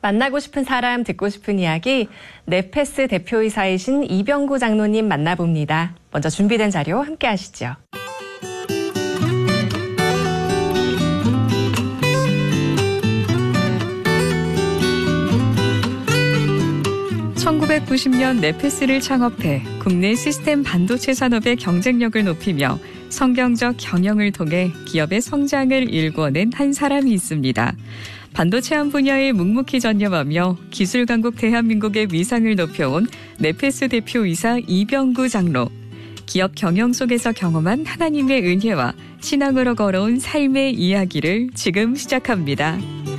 만나고 싶은 사람, 듣고 싶은 이야기, 네페스 대표이사이신 이병구 장로님 만나봅니다. 먼저 준비된 자료 함께 하시죠. (1990년) 네페스를 창업해 국내 시스템 반도체 산업의 경쟁력을 높이며 성경적 경영을 통해 기업의 성장을 일궈낸 한 사람이 있습니다. 반도체함 분야에 묵묵히 전념하며 기술 강국 대한민국의 위상을 높여온 네페스 대표이사 이병구 장로. 기업 경영 속에서 경험한 하나님의 은혜와 신앙으로 걸어온 삶의 이야기를 지금 시작합니다.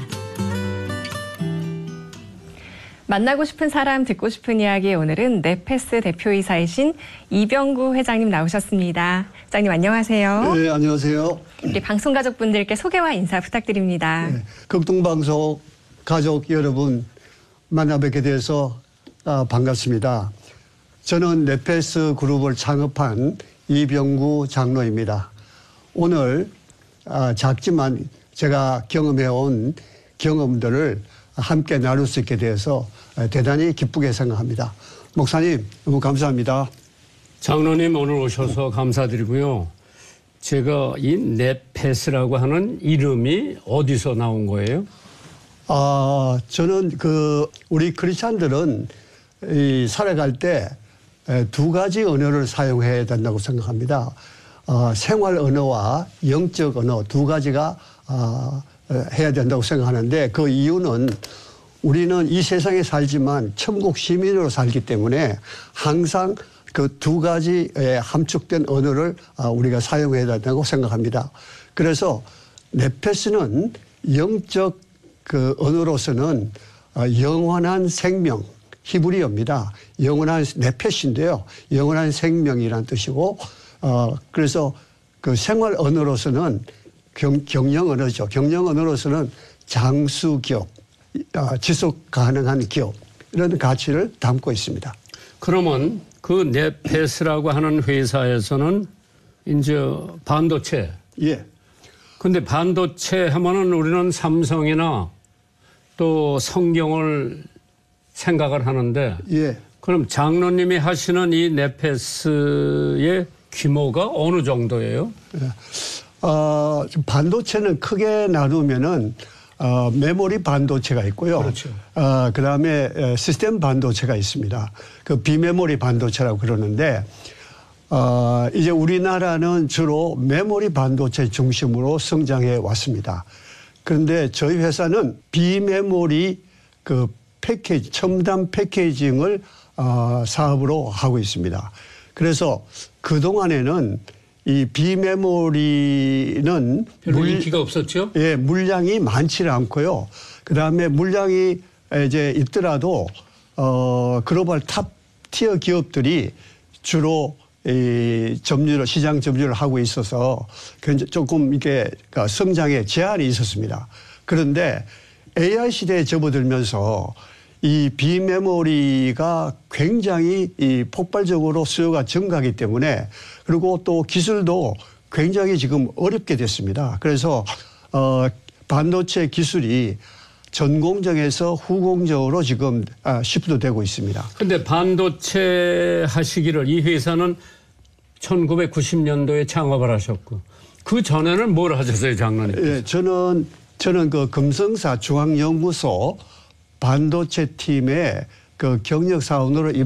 만나고 싶은 사람, 듣고 싶은 이야기, 오늘은 네페스 대표이사이신 이병구 회장님 나오셨습니다. 회장님 안녕하세요. 네, 안녕하세요. 우리 방송 가족분들께 소개와 인사 부탁드립니다. 네, 극동방송 가족 여러분 만나 뵙게 돼서 반갑습니다. 저는 네페스 그룹을 창업한 이병구 장로입니다. 오늘 작지만 제가 경험해온 경험들을 함께 나눌 수 있게 돼서 대단히 기쁘게 생각합니다. 목사님 너무 감사합니다. 장로님 오늘 오셔서 감사드리고요. 제가 이 네페스라고 하는 이름이 어디서 나온 거예요? 저는 우리 크리스찬들은 살아갈 때 두 가지 언어를 사용해야 된다고 생각합니다. 생활 언어와 영적 언어 두 가지가 해야 된다고 생각하는데, 그 이유는 우리는 이 세상에 살지만 천국 시민으로 살기 때문에 항상 그 두 가지의 함축된 언어를 우리가 사용해야 된다고 생각합니다. 그래서 네페스는 영적 언어로서는 영원한 생명, 히브리어입니다. 영원한 네페스인데요. 영원한 생명이라는 뜻이고, 그래서 그 생활 언어로서는 경영 언어죠. 경영 언어로서는 장수 기업, 지속 가능한 기업, 이런 가치를 담고 있습니다. 그러면 그 네페스라고 하는 회사에서는 이제 반도체. 예. 근데 반도체 하면은 우리는 삼성이나 또 성경을 생각을 하는데. 예. 그럼 장로님이 하시는 이 네페스의 규모가 어느 정도예요? 예. 반도체는 크게 나누면은 메모리 반도체가 있고요. 그렇죠. 그다음에 시스템 반도체가 있습니다. 그 비메모리 반도체라고 그러는데, 이제 우리나라는 주로 메모리 반도체 중심으로 성장해 왔습니다. 그런데 저희 회사는 비메모리 그 패키지, 첨단 패키징을 사업으로 하고 있습니다. 그래서 그동안에는 이 비메모리는 별로 인기가 없었죠? 예, 물량이 많지는 않고요. 그다음에 물량이 이제 있더라도 글로벌 탑 티어 기업들이 주로 이 시장 점유를 하고 있어서 조금 이게 성장에 제한이 있었습니다. 그런데 AI 시대에 접어들면서 이 비메모리가 굉장히 폭발적으로 수요가 증가하기 때문에, 그리고 또 기술도 굉장히 지금 어렵게 됐습니다. 그래서 반도체 기술이 전공정에서 후공정으로 지금 시프트 되고 있습니다. 근데 반도체 하시기를 이 회사는 1990년도에 창업을 하셨고, 그 전에는 뭘 하셨어요, 장로님? 예, 저는 그 금성사 중앙연구소 반도체 팀의 그 경력사원으로